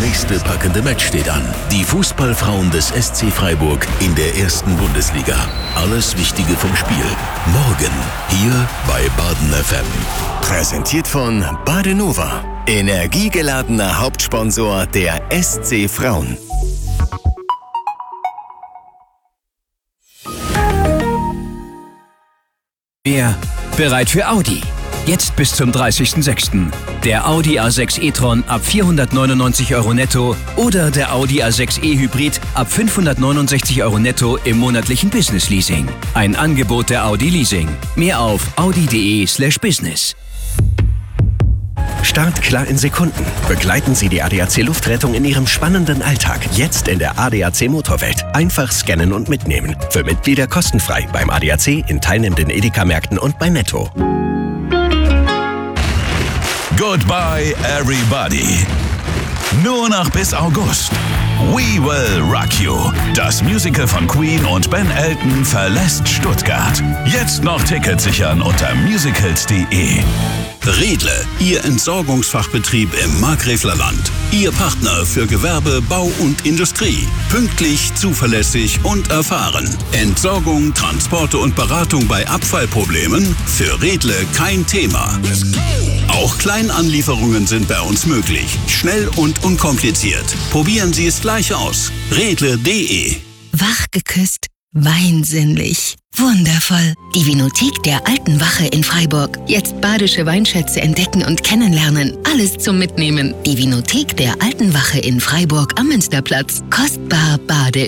nächste packende Match steht an. Die Fußballfrauen des SC Freiburg in der 1. Bundesliga. Alles Wichtige vom Spiel. Morgen hier bei Baden FM. Präsentiert von Badenova. Energiegeladener Hauptsponsor der SC Frauen. Bereit für Audi. Jetzt bis zum 30.06. Der Audi A6 e-tron ab 499 € netto oder der Audi A6 e-Hybrid ab 569 € netto im monatlichen Business-Leasing. Ein Angebot der Audi Leasing. Mehr auf audi.de/business. Start klar in Sekunden. Begleiten Sie die ADAC Luftrettung in Ihrem spannenden Alltag. Jetzt in der ADAC Motorwelt. Einfach scannen und mitnehmen. Für Mitglieder kostenfrei beim ADAC, in teilnehmenden Edeka-Märkten und bei Netto. Goodbye everybody. Nur noch bis August. We Will Rock You. Das Musical von Queen und Ben Elton verlässt Stuttgart. Jetzt noch Tickets sichern unter musicals.de. Riedle, Ihr Entsorgungsfachbetrieb im Markgräflerland. Ihr Partner für Gewerbe, Bau und Industrie. Pünktlich, zuverlässig und erfahren. Entsorgung, Transporte und Beratung bei Abfallproblemen? Für Riedle kein Thema. Auch Kleinanlieferungen sind bei uns möglich. Schnell und unkompliziert. Probieren Sie es gleich aus. Riedle.de. Wach geküsst, weinsinnlich. Wundervoll. Die Vinothek der Alten Wache in Freiburg. Jetzt badische Weinschätze entdecken und kennenlernen. Alles zum Mitnehmen. Die Vinothek der Alten Wache in Freiburg am Münsterplatz. Kostbar badisch.